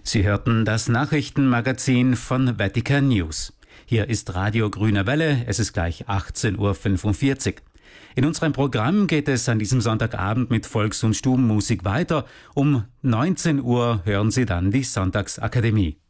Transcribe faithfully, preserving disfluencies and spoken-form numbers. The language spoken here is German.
Sie hörten das Nachrichtenmagazin von Vatican News. Hier ist Radio Grüne Welle, es ist gleich achtzehn Uhr fünfundvierzig. In unserem Programm geht es an diesem Sonntagabend mit Volks- und Stubenmusik weiter. Um neunzehn Uhr hören Sie dann die Sonntagsakademie.